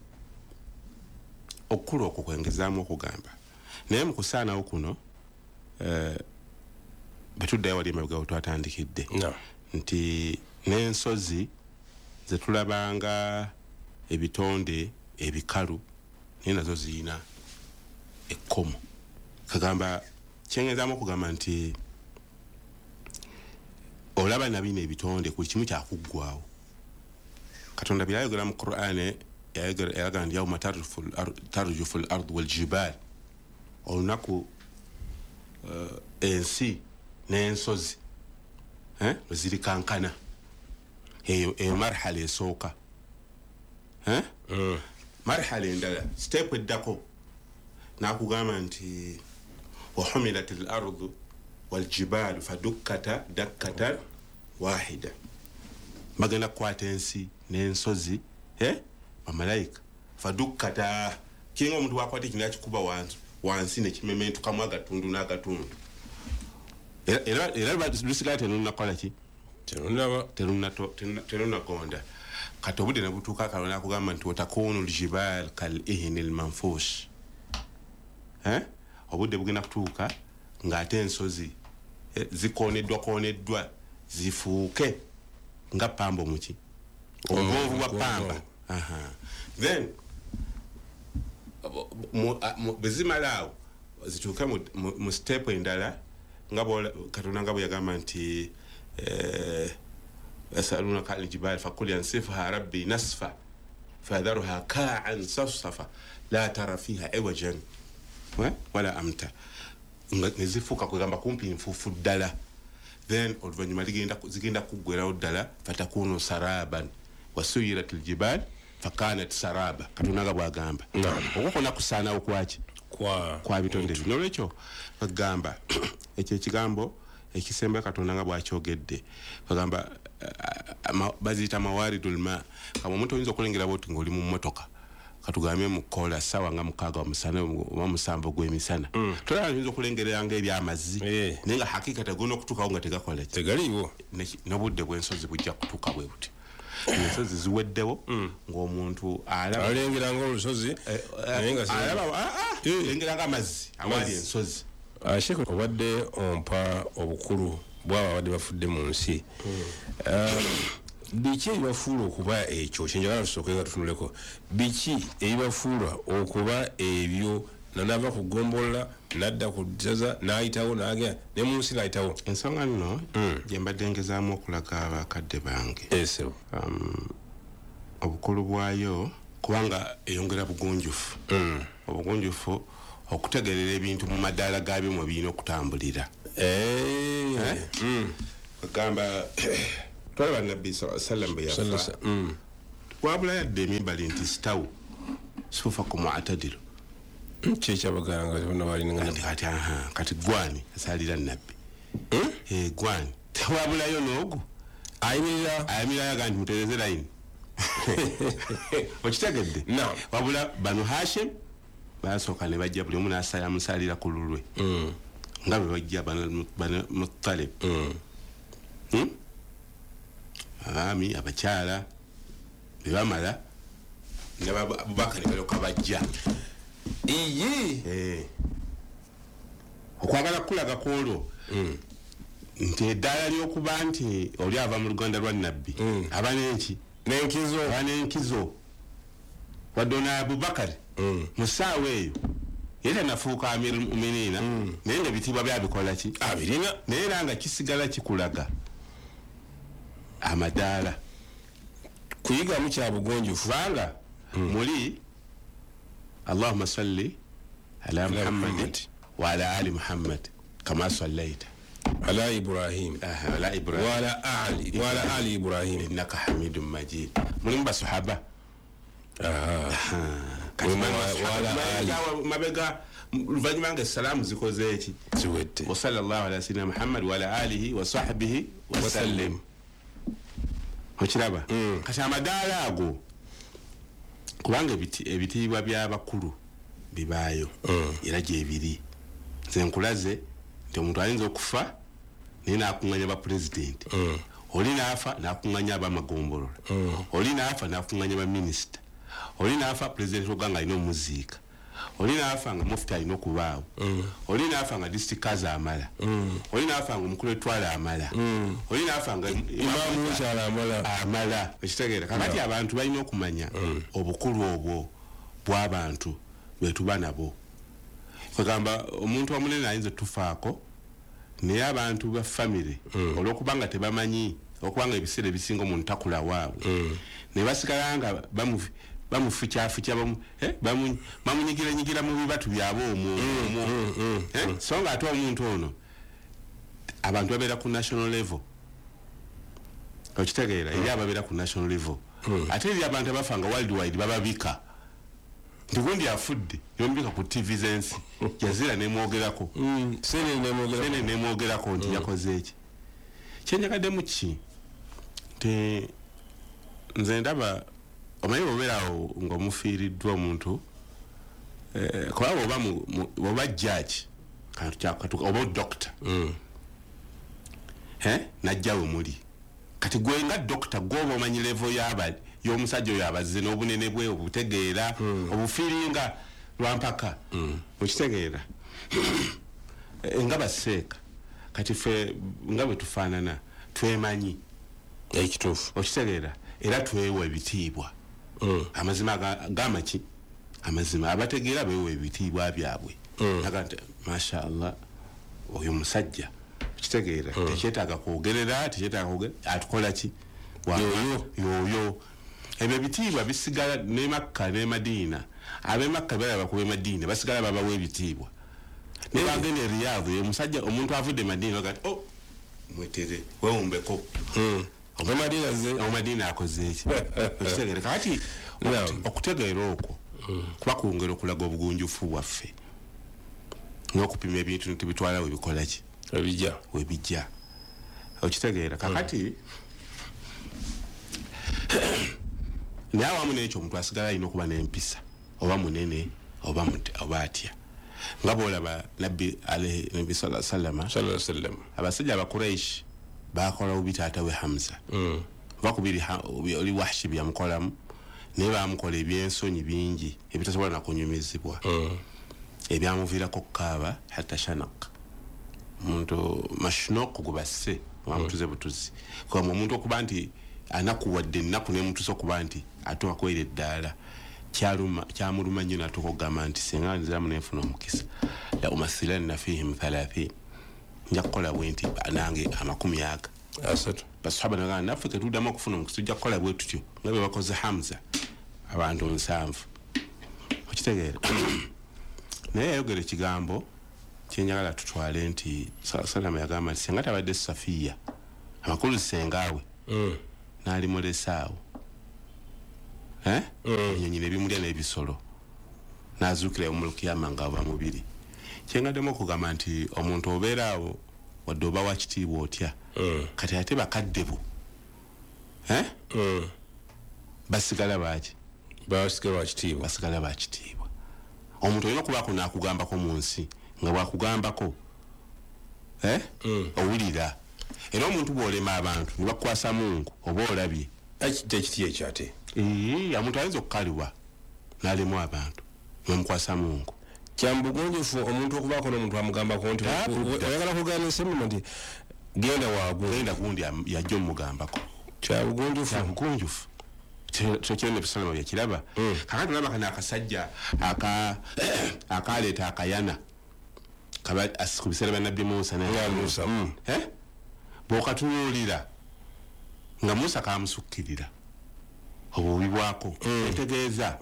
okukula okwo kwengezaamu okugamba naye mu kusaanawo kuno betuddayo wali emabega we twatandikidde nti n'ensozi zetulabanga ebitonde ebikalu naye nazo ziyina ekkomo kagamba kyengezaamu okugamba nti olaba nabino ebitonde ku kimu kyakuggwawo Katonda byayogera mu Qur'an yayogera nti yawma tarjufu al ard wal jibal olunaku ensi n'ensozi ziri kankana eyo marhala esooka marhala endala step eddako nakugamba nti wahumilat al ardu wal jibal fadukkata dakkatan wahida bagenda kukwata ensi n'ensozi bamalayika fadukkata kiringa omuntu wakwata ekintu akikuba wansi nekimementukamu agatundu n'agatundu era lusigala tenunakola ki tenunagonda kati obudde nebutuuka akalona akugamba nti watakunu ljibal kal ihni lmanfush obudde bugenda kutuuka ng'ate ensozi zikoneddwa zifuuke nga pamba omuki obwovu bwa pamba then bezimalaawo zituuke mu step endala nga Katonda nga bwe yagamba nti yasalunaka an ljibali fakul yansifha rabbi nasfa fadharuha kaan safsafa la tara fiha iwajan wala amta nezifuuka kwegamba kumpi nfuufu ddala then oluvannyuma zigenda kuggwerawo ddala fatakunu saraban wasuyirat ljibal fakanat saraba Katonda nga bwagamba okwakona kusaanawo kwaki kwa bitonde bino olwekyo bagamba ekyo ekigambo ekisemba Katonda nga bwakyogedde bagamba baziyita mawaridul ma kama omuntu oyinza okulengera bwoti ng'oli mu mmotoka katugambye mu kola sawa nga 6 omusana oba 7 gw'emisana tolaba oyinza okulengeranga ebyamazzi naye nga hakika tegona okutuukawo nga tegakola tegaliiwo n'obudde bw'ensozi bujja kutuuka bwe buti ensozi ziweddewo ng'omuntu alengeranga olusozi lengeranga amazzi awali ensozi Sheikh obadde ompa obukulu bw'abo abadde bafudde mu nsi biki ebibafuula okuba ekyo kyenjagala tusooke nga tutunuleko biki ebibafuula okuba ebyo nanava kugombolola nadda ku dzaza n'ayitawo n'agenda ne mu nsi n'ayitawo ensonga nno gye mbadde ngezaamu okulaga abakadde bange obukulu bwayo kubanga eyongera bugunjufu obugunjufu okutegerera ebintu mu madaala gaabyo mu birina okutambulira agamba twalaba nabbi sallam bwe yafa wabula yadde emimbali nti sitawu sufa ku muatadiru kyekyabaganga kati gwani asalira nabbi gwani tewabulayo n'ogu ayimirira aga nti mutereze layini okitegedde wabula banu hashim basooka ne bajja buli omu namusalira ku lulwe nga bwe bajja banu mutalib abaami abakyala bwe bamala ne abubakari balyoka bajja okwagala kulaga kwolwo nti eddaala ly'okuba nti oli ava mu luganda lwa nabbi aba n'enkizo wadde ono abubakari mu ssaawa eyo era nafuuka amiru muminina naye nga ebitiibwa byabikola ki abirina naye era nga kisigala kikulaga amadaala kuyigamu kya bugonjufu kubanga muli allahumma salli ala muhammad wa ala ali muhammad kama sallaita على إبراهيم على إبراهيم وعلى آل إبراهيم إنك حميد مجيد من بصحابة وعلى آل ما بقى الفجمع السلام زكوزيتي وصلى الله على سيدنا محمد وعلى آله وصحبه وسلم وشرابا كشام دالاغو kubanga ebitiibwa by'abakulu bibaayo era gye biri nze nkulaze nti omuntu ayinza okufa naye nakuŋŋanya bapulezidenti oli naafa nakuŋŋanya abamagombolola oli naafa nakuŋŋanya baminisita oli naafa pulezidenti oganga alina omuziika oli naafa nga mufuti alina okubaawo oli naafa nga disitikazi amala oli naafa nga omukulu etwala amala oli naafa nga amala ekitegeera kakati abantu balina okumanya obukulu obwo bw'abantu betuba nabo kwegamba omuntu omunene ayinza tufaako naye abantu ba famire olwokubanga tebamanyi okubanga ebiseera ebisinga omuntu takula waabwe ne basigala nga bamufukyafukya bamunyigiranyigira mu bibatu byabwe omwo so nga ate omuntu ono abantu babeera ku national level okitegeera eri ababeera ku national level ate eri abantu abafa nga worldwide bababika nti gundi afudde yombika ku TV zensi yazira nemwogerako sene nemwogerako nti yakoze eki kyenjagaddemu ki nti nze ndaba omanyi bobeerawo ng'omufiiriddwa omuntu kubanga oba judge oba doctor najjawe muli kati gwe nga doctor gwoba omanyi level y'omusajja oyo abazze n'obunene bwe obutegeera obufiiringa lwampaka okitegeera nga baseeka kati ffe nga bwe tufaanana twemanyi ekituufu okitegeera era twewa ebitiibwa amazima gamaki amazima abategeera beewa ebitiibwa byabwe aga nti masha allah oyo musajja okitegeera tekyetaaga kwogerera atukola ki yoyo ebyo ebitiibwa bisigala ne Makka ne Madiina ab'emakka balaba ku b'Madiina basigala babawa ebitiibwa ne bagenda e Riyadh omusajja omuntu avudde Madiina bagati mwetere wewumbeko Madiina akoze eki okitegeera kakati okutegeera okwo kuba kwongera okulaga obugunjufu bwaffe n'okupima ebintu tubitwala webikola ki webijja okitegeera kakati naye awamu n'ekyo omuntu asigala alina okuba n'empisa oba munene oba atya nga bwolaba nabbi sallama abasajja abakuraishi bakola bubi taata we Hamza bakubiri oli Wahshi byamukolamu naye bamukola ebyensonyi bingi ebitasobola nakunyumizibwa ebyamuviirako kukaaba hatta shanak omuntu mashnok gubasse wamutuze butuzi kuba omuntu okuba nti anakuwadde ennaku nemutusa okuba nti ate wakwera eddaala kyamuluma nnyo natuka okugamba nti singa nziramu nenfuna omukisa la umasilanna fihim 30 nja kukola bwe nti nange 40 basahaba nagamba naffe ketuddamu okufuna omukisa tujja kukola bwe tutyo nga bwe bakoze Hamza abantu 7 okitegeera naye yayogera ekigambo kyenjagala tutwale nti Salama yagamba nti senga tabadde Safiya amakulu sengaawe n'ali mulesaawo enyonyi nebimulya n'ebisolo n'azuukira mu lukiyama ng'ava mubiri kyengaddemu okugamba nti omuntu obeeraawo wadde oba wakitiibwa otya kati ate bakadde bo basigala baki basigala bakitiibwa omuntu olina okubaako n'akugambako mu nsi nga bwakugambako owulira era omuntu bw'olema abantu ne bakukwasa mungu oba olabye ekiti ekyo ate omuntu ayinza okukalibwa n'alemu abantu nemukwasa mungu kyambugunjufu omuntu okubaako n'omuntu amugambako nti oyagala kugamba esemimo nti genda gundi yajja omugambako kyabugunjufu kyokirone Salama yakiraba kakati olaba kana akasajja akaleeta akayana ku biseera bya Nabbi Musa bw'okatunuulira nga Musa kamusukkirira obubi bwako etegeeza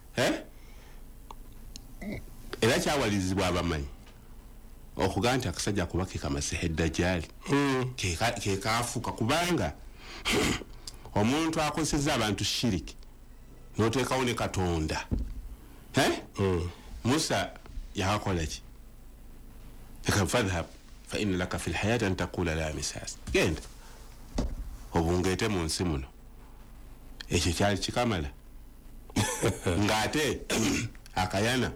era kyawalizibwa abamanyi okugaa nti akasajja kuba ke Kamasiha Dajjali ke kaafuuka kubanga omuntu akozesezza abantu shiriki n'oteekawo ne Katonda Musa yakakola ki fadhhab fa inna laka fi lhayati an taqula la misas genda obungeete mu nsi muno ekyo kyali kikamala ng'ate akayana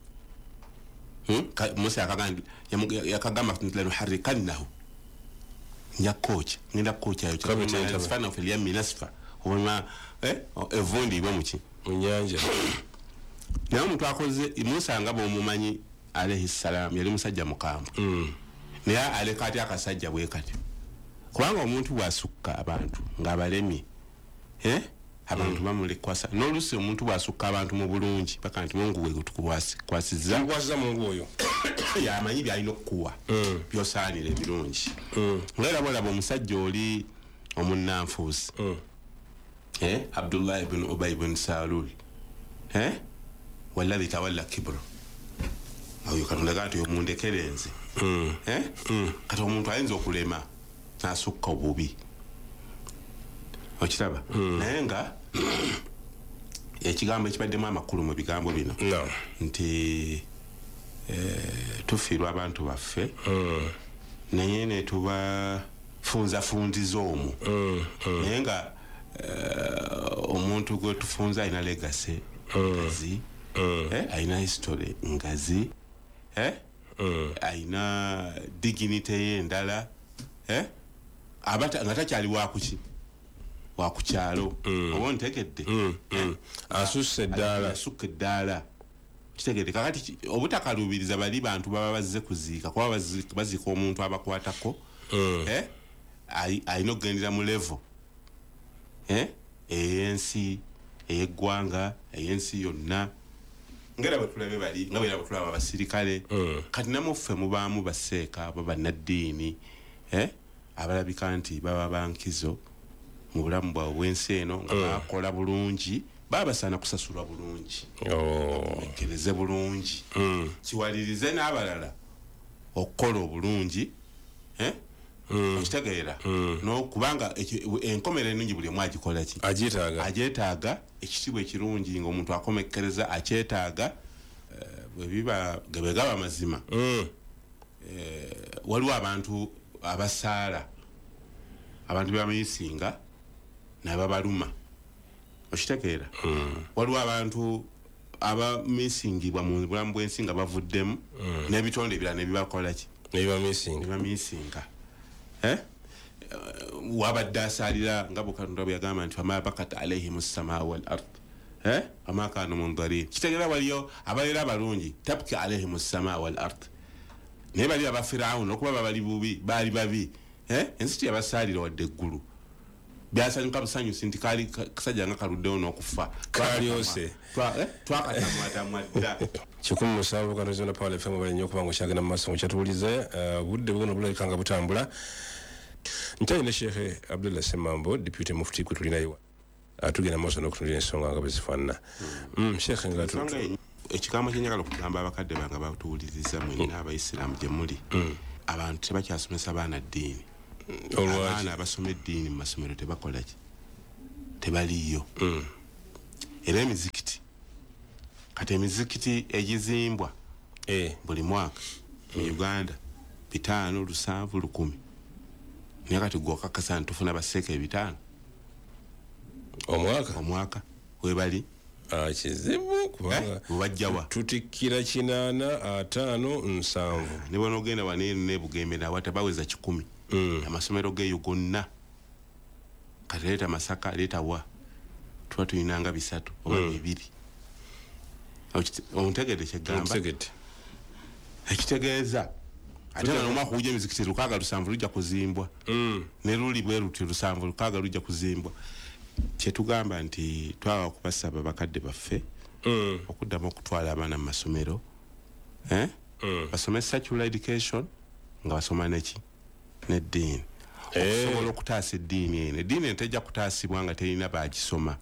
Musa yakagamba lanuharrikannahu nja kocha ngenda kocha yo fana fil yami nasfa wama evundi ibe muki munyanja naye omuntu akoze Musa nga bw'omumanyi alayhi salam yali musajja mukambwe naye aleka ati akasajja bwe kati kubanga omuntu bw'asukka abantu ng'abalemye abantu bamulekwasa n'olusi omuntu bw'asukka abantu mu bulungi paka nti mungu we tukwasizza mungu oyo yamanyi byalina okukuwa byosaanira ebirungi ngaera bwolaba omusajja oli omunnanfuusi Abdullah ibn Ubay ibn Salul wallahi tawalla kibro ayo Katonda gati omundekerenze kati omuntu ayinza okulema n'asukka obubi okiraba naye nga ekigambo ekibaddemu amakulu mu bigambo bino nti tufiirwa abantu baffe naye ne tubafunzafunziza omwo naye nga omuntu gwe tufunza alina legase ngazi alina history ngazi alina dignity ye endala nga takyali wakuki wakukyalo oba ntegedde asusse eddaala kitegedde kakati obutakalubiriza bali bantu baba bazze kuziika kuba baziika omuntu abakwatako alina okugendera mu level ey'ensi ey'eggwanga ey'ensi yonna ngera bwe tulabe bali nga bwera bwe tulaba abasirikale kati namuffe mubaamu baseeka baba bannaddiini abalabika nti baba bankizo mu bulamu bwabwe bw'ensi eno nga bakola bulungi baba basaana kusasulwa bulungi ekkereze bulungi kiwalirize n'abalala okukola obulungi okitegeera kubanga enkomera ennungi buli omu agikola ki agyetaaga ekitiibwa ekirungi ng'omuntu akomekkereza akyetaaga bwe gaba amazima waliwo abantu abasaala abantu bebamiisinga nababaluma okitegeera waliwo abantu abamiisingibwa mu bulamu bw'ensi nga bavuddemu n'ebitonde ebirala nebibakola ki nebibamiisinga wabadde asaalira nga Katonda bwe yagamba nti fama bakat alaihim ssamaa wal ard ama kaanu mundarin kitegeera waliyo ababeera abalungi tabki alaihim ssamaa wal ard naye bali aba Firawuni okuba bali bubi baali babi ensi teyabasaalira wadde eggulu byasanyuka busanyusi nti kali kasajja nga kaluddewo n'okufa kalyose twakatamwatamwa dda 17 Katonda Power FM bali nnyo okubanga okyagenda mu maaso mukyatuwulize budde buno bulabika nga butambula nkyalina Sheikh Abdullah Semambo deputy mufti kwe tulinayo atugenda maaso n'okutunulira ensonga nga bwe zifaanana. Sheikh nga ekigambo kyenjagala okugamba abakadde bange batuwuliriza mwenna abaisiraamu gye muli abantu tebakyasomesa baana ddiini. Abaana abasoma eddiini mu masomero tebakola ki tebaliyo. Era emizikiti kati emizikiti egizimbwa buli mwaka mu Uganda 5, 7, 10 naye kati gwe okakasa nti tufuna baseeka 5 omwaka webali kizibu kubanga bajjawa tutikkira 8, 5, 7 ne bwana ogenda waneenu ne Bugembe nawa tabaweza 10 amasomero geeyo gonna kati leeta Masaka leeta wa tuba tulinanga 3 oba 2 ontegedde kyegamba ekitegeeza ate nga nomwaka ujja emizikiti 6, 7 lujja kuzimbwa ne luli bwe luti 7, 6 lujja kuzimbwa. Kyetugamba nti twaba okubasaba bakadde baffe okuddamu okutwala abaana mu masomero basome secular education nga basoma neki n'eddiini okusobola okutaasa eddiini eno. Eddiini eno tejja kutaasibwa nga terina bagisoma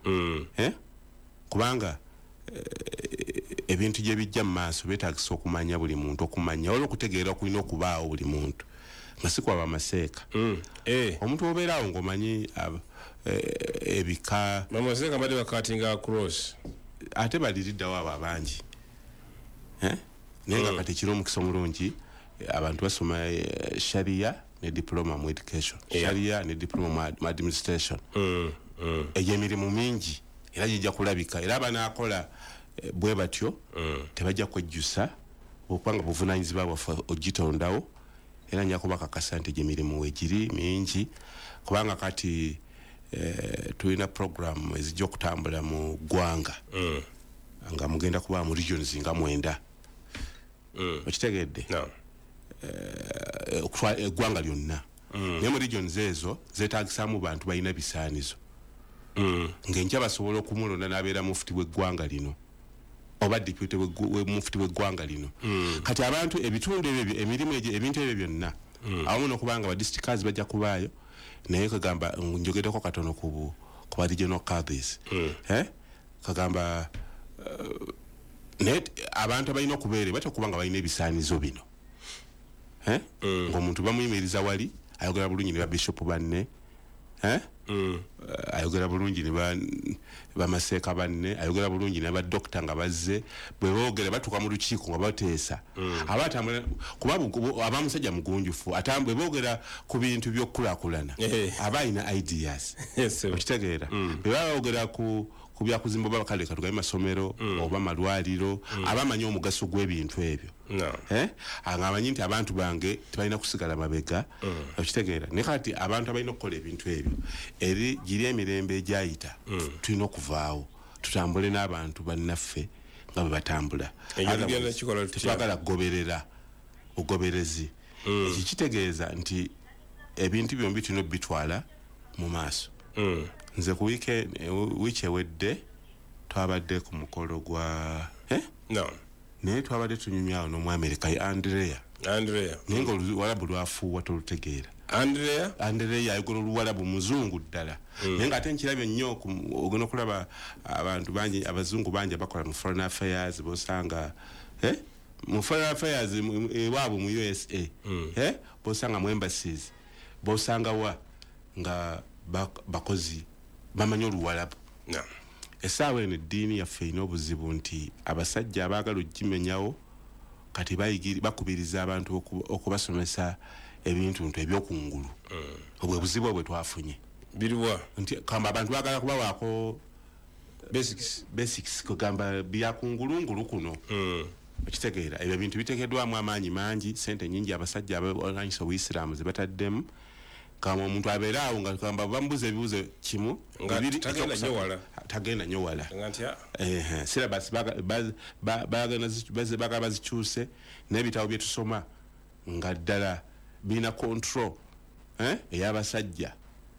kubanga ebintu gye bijja mu maaso beetagisa okumanya buli muntu okumanya wala okutegeera okulina okubaawo buli muntu nga si kwaba amaseeka. Omuntu obeeraawo ng'omanyi ebika mamaseeka badde bakatinga across ate baliriddawo abo abangi naye nga kati ekira omukisa omulungi abantu basoma sharia ne diploma mu education sharia ne diploma mu administration eyo emirimu mingi era gijja kulabika era abanaakola bwe batyo tebajja kwejjusa okubanga buvunaanyizibwa bwaffe ogitondawo era nja kubakakasa nti gy'emirimu wegiri mingi kubanga kati tulina program ezijja okutambula mu ggwanga nga mugenda kuba mu regions nga 9 okitegedde eggwanga lyonna naye mu regions ezo zeetagisaamu bantu balina bisaanizo ng'enkya basobola okumulonda n'abeera mufuti w'eggwanga lino oba deputy mufuti w'eggwanga lino kati abantu ebitundu ebyo emirimu egyo ebintu ebyo byonna awamu n'okubanga badistricts bajja kubaayo naye kagamba njogeddeko katono ku ba regional cadres kagamba naye abantu abalina okubeera bate okubanga balina ebisaanizo bino ng'omuntu bamuyimiriza wali ayogera bulungi ne babishopu banne ayogera bulungi ne bamaseeka banne ayogera bulungi ne badokita nga bazze bwe boogera batuuka mu lukiiko nga bateesa abatambula kuba abamusajja mugunjufu atambwe boogera ku bintu by'okukulaakulana aba alina ideas okitegeera bwe baba boogera ku byakuzimba oba bakale katugabe masomero oba malwaliro abamanyi omugaso gw'ebintu ebyo amanyi nti abantu bange tebalina kusigala mabega okitegeera naye kati abantu abalina okukola ebintu ebyo eri giri emirembe egyayita tulina okuvaawo tutambule n'abantu bannaffe nga bwe batambula tetwagala kugoberera bugoberezi ekyo kitegeeza nti ebintu byombi tulina okubitwala mu maaso nze ku wiiki ewedde twabadde ku mukolo gwa naye twabadde tunyumyawo n'Omwamerika ye Andrea naye nga oluwalabu lwafuuwa tolutegeera Andrea ayogera oluwalabu muzungu ddala naye nga ate nkirabye nnyo ogenda okulaba abantu bangi abazungu bangi abakola mu foreign affairs bosanga mu foreign affairs ewaabwe mu USA bosanga mu embassies bosanga wa nga bakozi bamanyi oluwalabu essaawa eno eddiini yaffe erina obuzibu nti abasajja abaagala ogimenyawo kati bakubiriza abantu okubasomesa ebintu ebyokungulu obwe buzibu bwe twafunye biriwa nti kamba abantu baagala kubawaako basics kugamba byakungulungulu kuno okitegeera ebyo bintu biteekeddwamu amaanyi mangi sente nyingi abasajja abalwanyisa obuyisiraamu ze bataddemu kama omuntu abeeraawo nga kamba bamubuza ebibuzo kimu tagenda nnyo wala syllabus baagala bazikyuse n'ebitabo bye tusoma nga ddala birina control ey'abasajja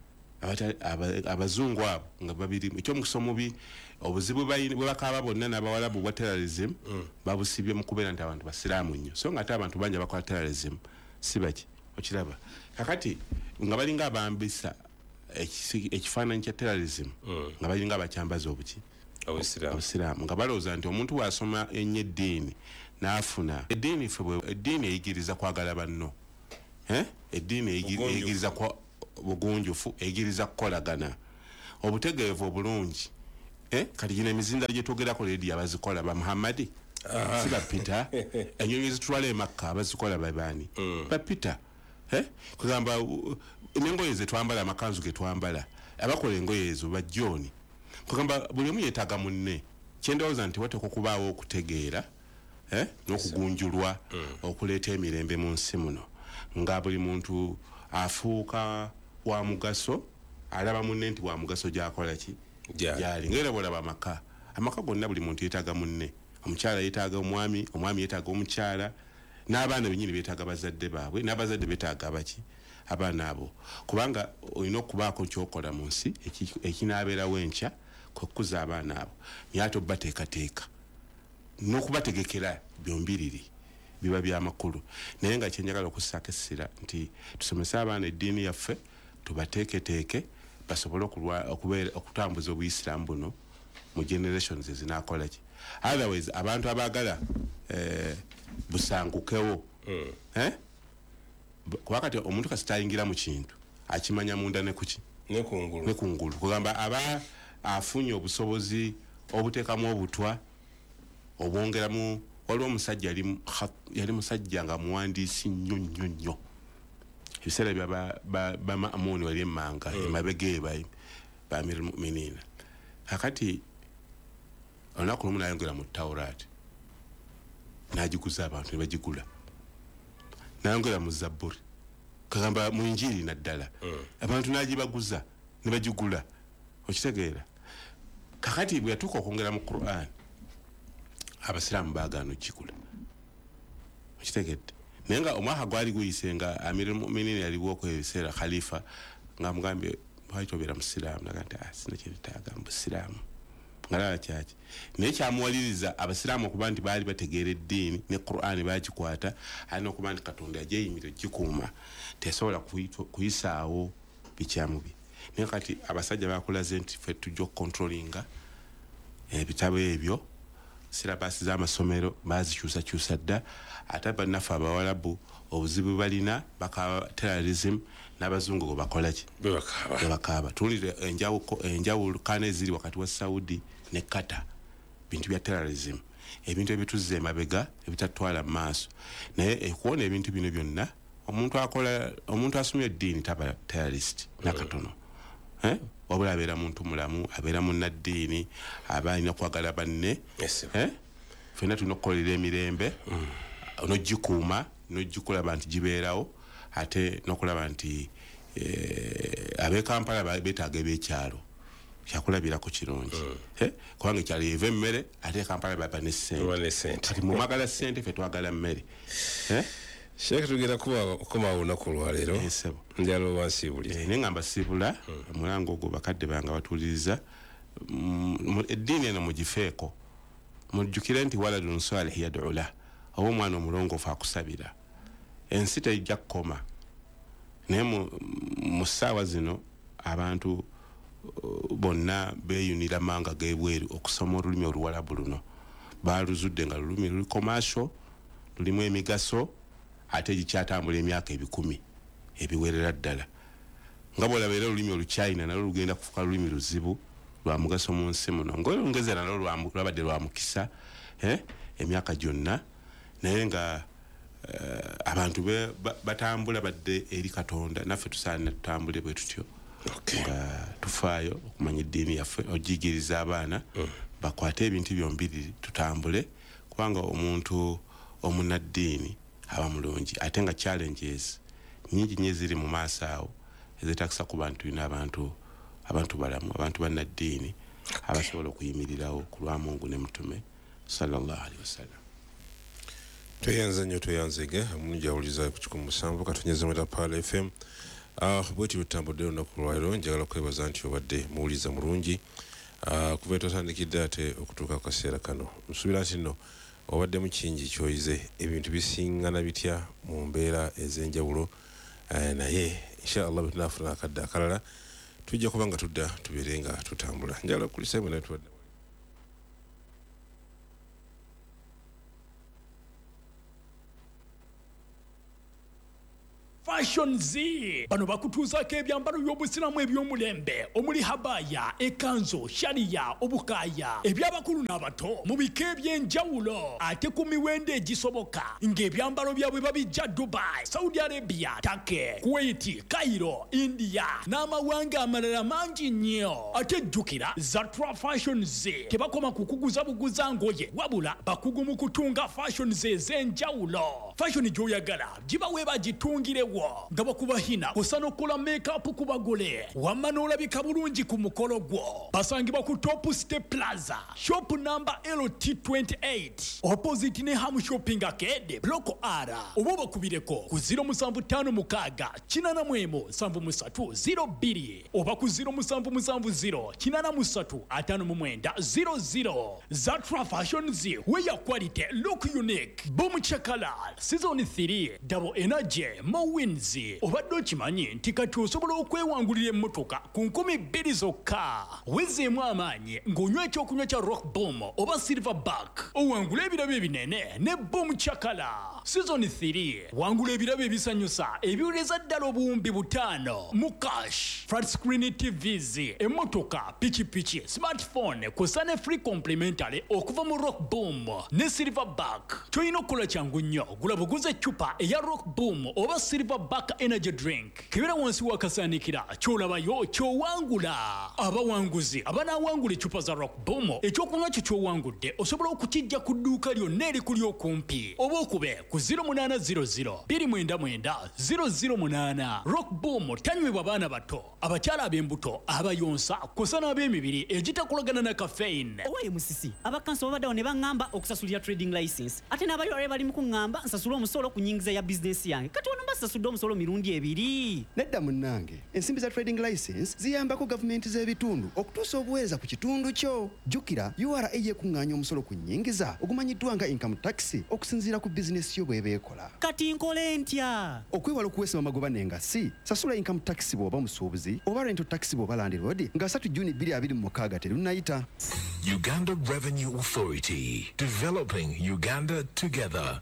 abazungu abo nga babirimu ekyomukisa omubi obuzibu bwe bakaaba bonna n'abawalabu bwa terrorism babusibye mu kubeera nti abantu basiraamu nnyo so nga ate abantu bangi abakola terrorism si baki okiraba kakati nga balinga abambisa ekifaananyi kya terrorism nga balinga abakyambaza obuki obusiraamu nga balowooza nti omuntu bw'asoma ennyo eddiini n'afuna eddiini eyigiriza kwagala banno eddiini eyigiriza bugunjufu eyigiriza kukolagana obutegeevu obulungi kati gino emizindaalo gye twogerako leedi abazikola ba muhammadi si bapita enyonyi zitwala emakka abazikola babaani bapita kugamba n'engoye ze twambala amakanzu ge twambala abakola engoye ezo bajjooni kugamba buli omu yeetaaga munne kyendowooza nti wateekwa okubaawo okutegeera n'okugunjulwa okuleeta emirembe mu nsi muno nga buli muntu afuuka wa mugaso alaba munne nti wa mugaso gyakola ki gyali ngaera bwolaba amaka gonna buli muntu yeetaaga munne omukyala yeetaaga omwami yeetaaga omukyala n'abaana benyini beetaaga bazadde baabwe n'abazadde beetaaga abaki abaana abo kubanga olina okubaako kyokola mu nsi ekinaabeerawo enkya kwekuza abaana abo naye ate obateekateeka n'okubategekera byombiriri biba byamakulu naye nga kyenjagala okussaako essira nti tusomese abaana eddiini yaffe tubateeketeeke basobole okutambuza obuyisiraamu buno mu generations ezinakola ki otherwise abantu abaagala busangukewo kuba kati omuntu kasita ayingira mu kintu akimanya munda nekungulu kugamba aba afunye obusobozi obuteekamu obutwa obwongeramu waliwo omusajja yali musajja nga muwandiisi nnyo ebiseera bya bamaamuni wali emmanga emabega bamir muminina kakati olunaku lumu nayongera mu tawuraati n'agiguza abantu ne bagigula nayongera mu zabburi kagamba mu injiri naddala abantu n'agibaguza ne bagigula okitegeera kakati bwe yatuuka okwongera mu Qur'an abasiraamu baagaana okigula okitegedde naye nga omwaka gwali guyise nga amir muminini yaliwo okwo ebiseera khalifa nga mugambye lwaki tobeera musiraamu naga nti sina kyetaaga mu busiraamu ngalaba kyaki naye kyamuwaliriza abasiraamu okuba nti baali bategeera eddiini ne Qur'ani bagikwata alina okuba nti katonda yagyeyimira gikuuma tesobola kuyisaawo bikyamubi naye kati abasajja bakulaze nti ffe tujja okukontrolinga ebitabo ebyo silabasi z'amasomero bazikyusakyusa dda ate bannaffe abawalabu obuzibu balina bakaba terrorism n'abazungu gwe bakola ki bebakaaba tuwulire enjawukana eziri wakati wa Saudi ne Qatar bintu bya terrorism ebintu ebituzza emabega ebitatwala mu maaso naye ekuwona ebintu bino byonna omuntu asomye eddiini taba terrorist nakatono wabula abeera muntu mulamu abeera munnaddiini aba alina kwagala banne ffenna tulina okukolera emirembe n'ogikuuma n'ogikulaba nti gibeerawo ate n'okulaba nti ab'e Kampala beetaaga eb'ekyalo kyakulabirako kirungi kubanga ekyalo yeva emmere ate Kampala baba ne ssente kati mumwagala ssente ffe twagala mmere Sheikh tugenda kukoma olunaku olwaleero njalo wansiibulire naye nga mbasiibula omulango ogwo bakadde bange batuuliriza eddiini eno mugifeeko mujjukire nti waladun salih yad'u lah oba omwana omulongoofu akusabira ensi tejja kukoma naye mu ssaawa zino abantu bonna beeyunira manga g'ebweru okusoma olulimi oluwalabu luno baaluzudde nga lulimi luli commercial lulimu emigaso ate gikyatambula emyaka 10 ebiwerera ddala nga bwolaba era olulimi oluchina nalwo lugenda kufuuka lulimi luzibu lwa mugaso mu nsi muno ng'olungezera nalwo lwabadde lwa mukisa emyaka gyonna naye nga abantu batambula badde eri Katonda naffe tusaana tutambule bwe tutyo nga tufaayo okumanya eddiini yaffe ogiyigiriza abaana bakwate ebintu byombiriri tutambule kubanga omuntu omunnaddiini aba mulungi ate nga challenges nyingi nnyo ziri mu maaso awo ezeetakisa ku bantu tulina abantu balamu abantu bannaddiini abasobola okuyimirirawo ku lwa Mungu ne mutume sallallahu alaihi wasallam. Tweyanza nnyo tweyanzege omulungi awuliza ku 107 katonyeze mu Pala FM bweti butambudde olunaku lwaleero njagala kwebaza nti obadde muwuliza mulungi kuva twatandikidde ate okutuuka ku kaseera kano nsuubira nti nno obadde mu kingi kyoyize ebintu bisiŋŋana bitya mu mbeera ez'enjawulo naye inshallah bwe tunaafuna akadde akalala tujja kuba nga tudda tubeere nga tutambula njala kulisemwe natuwadde Fashion Z bano bakutuuzaako ebyambalo by'obusiramu eby'omulembe omuli habaya ekanzo shariya obukaya eby'abakulu n'abato mu bika eby'enjawulo ate ku miwendo egisoboka ng'ebyambalo byabwe babijja Dubai, Saudi Arabia, Turkey, Kuwait, Cairo, India n'amawanga amalala mangi nnyo. Ate jjukira Zatra Fashion Z tebakoma kukuguza buguza ngoye wabula bakugu mu kutunga fashion Z ez'enjawulo. Fashion gy'oyagala gibawe bagitungirewo nga bakubahina osana okukola make-up ku bagole wamma n'olabika bulungi ku mukolo gwo. Basangibwa ku Top Step Plaza shop number LT28 opposite ne Ham Shopping Arcade Block R oba bakubireko ku 0756 oba ku 0770 Zatra Fashion Z where your quality look unique. Boom Chakala Season 3 Double Energy Mowin obadde okimanyi nti kati osobola okwewangulira emmotoka ku 2,000 zokka. Wezeemu amaanyi ng'onywa ekyokunywa kya Rock Boom oba Silverback owangula ebirabo ebinene ne Boom Chakala. Season 3 wangula ebirabo ebisanyusa ebiwuleza ddala obuwumbi 5 mu cash, flat screen TVs, emmotoka, pikipiki, smartphone kusa ne free complimentary okuva mu Rock Boom ne Silverback. Kyolina okukola kyangu nnyo gula buguze eccupa eya Rock Boom oba Silverback energy drink kibera wansi wakasaanikira kyolabayo kyowangula. Abawanguzi abanawangula eccupa za Rock Boom ekyokunywa kyo kyowangudde osobola okukijja ku dduuka lyonna erikuli okumpi oba okube ku 0800 299 008. Rock Boom tanywebwa baana bato, abakyala ab'embuto, abayonsa kusa n'ab'emibiri egitakolagana na caffeine. Owaye musisi abakanso babaddawo ne baŋŋamba okusasulira trading license ate n'abayolale bali mu kuŋŋamba nsasula omusolo ku nnyingiza ya bizinensi yange kati ono mbasasudde omusolo mirundi ebiri. Nedda munnange, ensimbi za trading license ziyambako gavumenti z'ebitundu okutuusa obuweereza ku kitundu kyo. Jjukira URA yekuŋŋaanya omusolo ku nnyingiza ogumanyiddwa nga income tax okusinziira ku bizinensi yo bw'eba ekola. Kati nkole ntya? Okwewala okuweesa amagoba n'engassi, sasula income tax bw'oba musuubuzi oba rental tax bw'oba landlord nga 3 Juni 2026 terunnayita. Uganda Revenue Authority, developing Uganda together.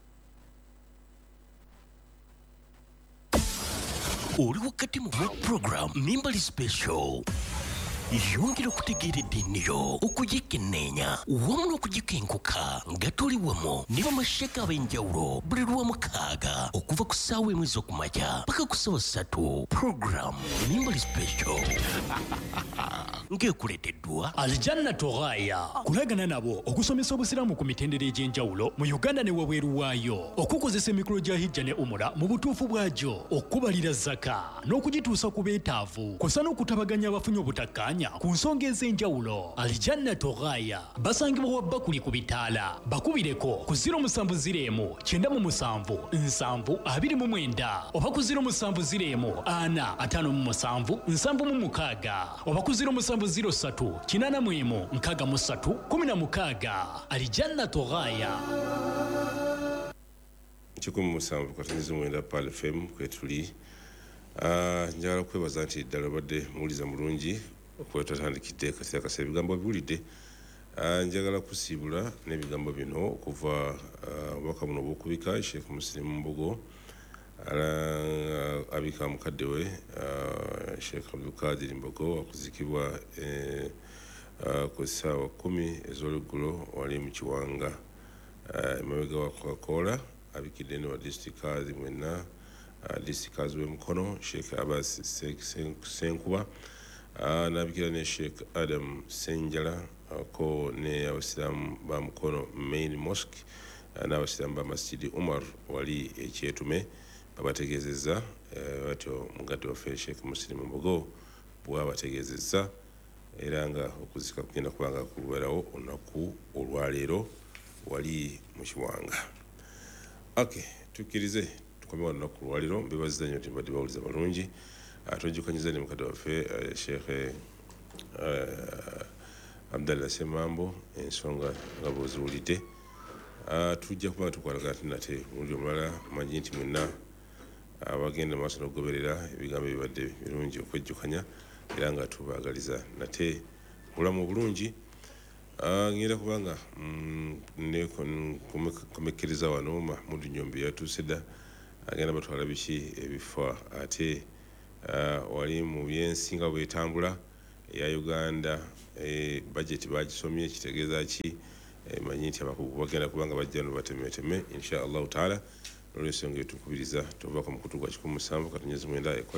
Oli wakati mu work program Nimbali Special yongera okutegeera eddiiniyo okugikenneenya wamu n'okugikenkuka nga toli wamu ne bamasheka ab'enjawulo buli lw'omukaaga okuva ku ssaawa emu ez'okumakya paka ku ssaawa 3. Program Nimbali Special ng'ekuleeteddwa Aljanna Toghaya kulagana nabo okusomesa obusiraamu ku mitendera egy'enjawulo mu Uganda ne wabweru waayo, okukozesa emikolo gya hijja ne umura mu butuufu bwagyo, okubalira zaka n'okugituusa ku beetaavu kosa n'okutabaganya abafunye obutakkaanya ku nsonga ez'enjawulo. Aljanna Toghaya basangibwa wa Bakuli ku bitaala. Bakubireko ku 0701 977 729 oba ku 0701 457 776 oba ku 0703 841 63 Aljanna Toghaya. 17 Pal FM kwetuli. Njagala kwebaza nti ddala badde muwuliza mulungi okwetutandikidde kati akasa ebigambo biwulidde. Njagala kusiibula n'ebigambo bino okuva obubaka buno obw'okubika Sheikh Muslim Mbogo abika mukadde we Sheikh Abdulkadir Mbogo akuzikibwa ku ssaawa 10 ez'oluggulo wali mu Kiwanga emabega wa Coca-Cola. Abikidde ne wa disitikazi mwenna disitikazi w'Emukono Sheikh Abbas Senkuba n'abikira ne Sheikh Adam Senjala ko ne abasiraamu ba Mukono Main Mosque n'abasiraamu ba Masjidi Umar wali ekyetume babategeezezza batyo mugadde waffe Sheikh Muslim Mbogo bw'abategeezezza era nga okuzika kugenda kubanga kubeerawo olunaku olwaleero wali mu Kiwanga. Okay, tukkirize tukomewo olunaku olwaleero mbebaziza nnyo nti mbadde bawuliza balungi. Twejjukanyiza ne mukadde waffe Sheikh Abdallah Semambo ensonga nga bw'oziwulidde. Tujja kuba tukwalaga ati nate mulundi omulala manyi nti mwenna abagenda maaso n'okugoberera ebigambo ebibadde birungi okwejjukanya era nga tubaagaliza nate obulamu bulungi. Ngenda kubanga komekereza wano Mahmud Nyombe yatuuse dda agenda batwala biki ebifa ate wali mu byensinga bwetambula eya Uganda budget bagisomye kitegeeza ki manyi nti abakugu bagenda kubanga bajja no batemeteme insha Allah taala olw'ensonga etukubiriza tuva ku mukutu gwa 17 katunyezi mwenda